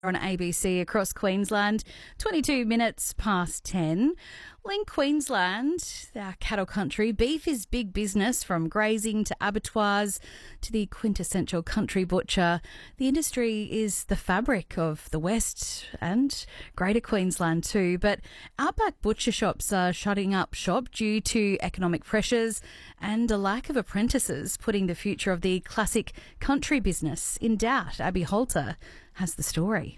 On ABC across Queensland, 22 minutes past 10. Well, in Queensland, our cattle country, beef is big business, from grazing to abattoirs to the quintessential country butcher. The industry is the fabric of the West and Greater Queensland too. But outback butcher shops are shutting up shop due to economic pressures and a lack of apprentices, putting the future of the classic country business in doubt. Abby Holter has the story.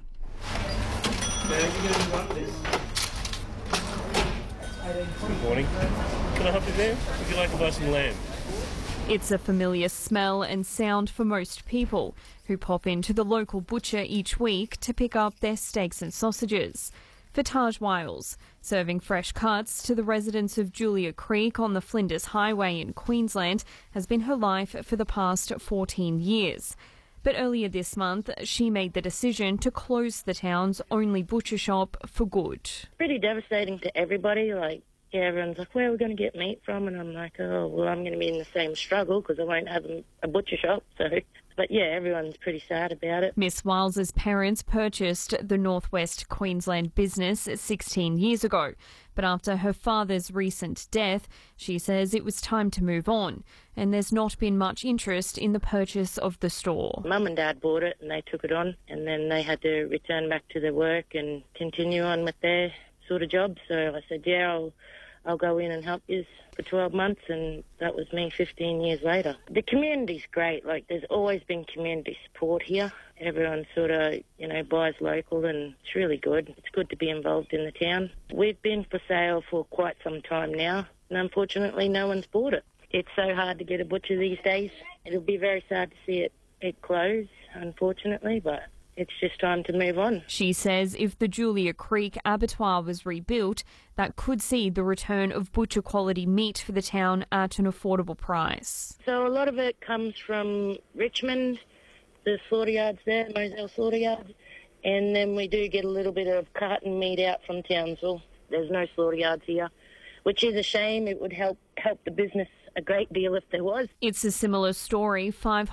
Good morning. Can I help you there? Would you like to buy some lamb? It's a familiar smell and sound for most people who pop into the local butcher each week to pick up their steaks and sausages. For Taj Wiles, serving fresh cuts to the residents of Julia Creek on the Flinders Highway in Queensland has been her life for the past 14 years. But earlier this month, she made the decision to close the town's only butcher shop for good. Pretty devastating to everybody. Everyone's like, where are we going to get meat from? And I'm like, oh, well, I'm going to be in the same struggle because I won't have a butcher shop. But yeah, everyone's pretty sad about it. Miss Wiles's parents purchased the Northwest Queensland business 16 years ago. But after her father's recent death, she says it was time to move on. And there's not been much interest in the purchase of the store. Mum and Dad bought it and they took it on. And then they had to return back to their work and continue on with their sort of job. So I said, yeah, I'll go in and help you for 12 months, and that was me 15 years later. The community's great. There's always been community support here. Everyone sort of, buys local, and it's really good. It's good to be involved in the town. We've been for sale for quite some time now, and unfortunately no one's bought it. It's so hard to get a butcher these days. It'll be very sad to see it close, unfortunately, but it's just time to move on. She says if the Julia Creek abattoir was rebuilt, that could see the return of butcher quality meat for the town at an affordable price. So a lot of it comes from Richmond, the slaughter yards there, Moselle slaughter yards, and then we do get a little bit of carton meat out from Townsville. There's no slaughter yards here, which is a shame. It would help the business a great deal if there was. It's a similar story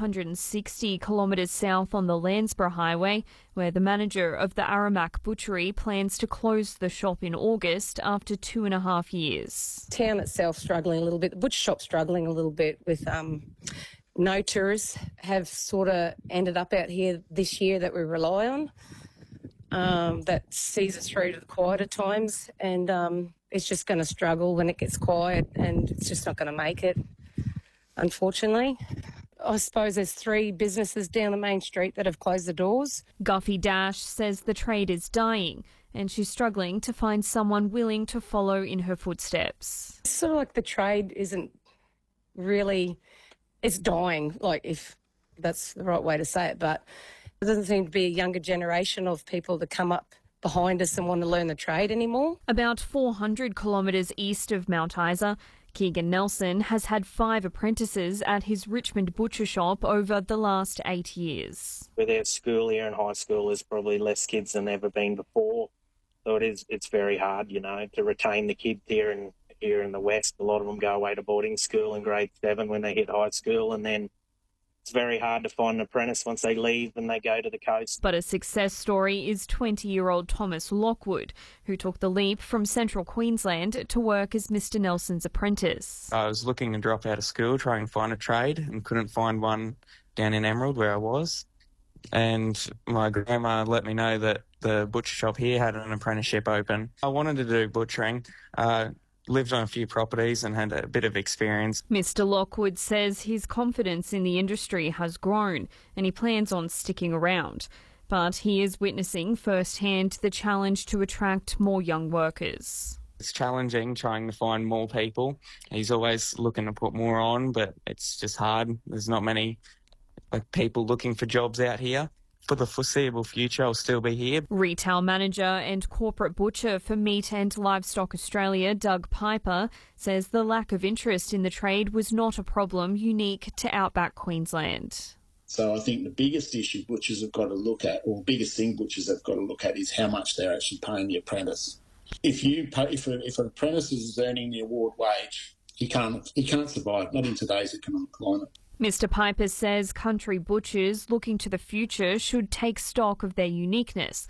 560 kilometres south on the Landsborough Highway, where the manager of the Aramac Butchery plans to close the shop in August after 2.5 years. Town itself struggling a little bit, the butcher shop struggling a little bit with no tourists have sort of ended up out here this year that we rely on. That sees us through to the quieter times, and it's just going to struggle when it gets quiet, and it's just not going to make it, unfortunately. I suppose there's 3 businesses down the main street that have closed the doors. Guffey Dash says the trade is dying, and she's struggling to find someone willing to follow in her footsteps. It's sort of like the trade isn't really, it's dying, if that's the right way to say it, but there doesn't seem to be a younger generation of people that come up behind us and want to learn the trade anymore. About 400 kilometres east of Mount Isa, Keegan Nelson has had 5 apprentices at his Richmond butcher shop over the last 8 years. Without school here and high school, there's probably less kids than ever been before. So it's very hard, to retain the kids here in the West. A lot of them go away to boarding school in grade 7 when they hit high school, and then it's very hard to find an apprentice once they leave and they go to the coast. But a success story is 20-year-old Thomas Lockwood, who took the leap from central Queensland to work as Mr. Nelson's apprentice. I was looking to drop out of school, try and find a trade, and couldn't find one down in Emerald where I was. And my grandma let me know that the butcher shop here had an apprenticeship open. I wanted to do butchering. Lived on a few properties and had a bit of experience. Mr. Lockwood says his confidence in the industry has grown and he plans on sticking around. But he is witnessing firsthand the challenge to attract more young workers. It's challenging trying to find more people. He's always looking to put more on, but it's just hard. There's not many people looking for jobs out here. For the foreseeable future, I'll still be here. Retail manager and corporate butcher for Meat and Livestock Australia, Doug Piper, says the lack of interest in the trade was not a problem unique to outback Queensland. So I think the biggest issue butchers have got to look at, or biggest thing butchers have got to look at, is how much they're actually paying the apprentice. If an apprentice is earning the award wage, he can't survive, not in today's economic climate. Mr Piper says country butchers looking to the future should take stock of their uniqueness